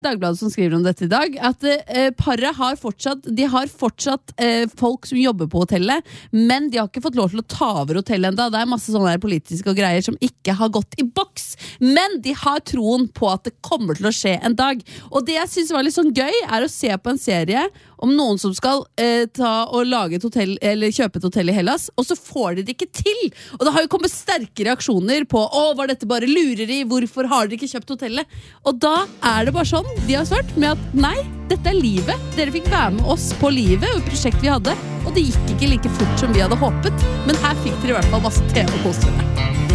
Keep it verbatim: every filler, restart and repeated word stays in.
Dagbladet som skriver om dette i dag, at eh, paret har fortsatt, de har fortsatt eh, folk som jobber på hotellet, men de har ikke fått lov til å ta over hotellet enda. Det er masse sånne her politiske og greier som ikke har gått i boks, men de har troen på at det kommer til å skje en dag. Og det jeg synes var litt sånn gøy, er å se på en serie om noen som skal eh, ta og lage et hotell, eller kjøpe et hotell i Hellas, og så får de det ikke til. Og det har jo kommet sterke reaksjoner på, å, var dette bare lureri? Hvorfor har dere ikke kjøpt hotellet? Og da er det bare sånn, de har svart med at nei, dette er livet. Dere fikk være med oss på livet og prosjekt vi hadde, og det gikk ikke like fort som vi hadde håpet, men her fikk dere i hvert fall masse T V og kose dere.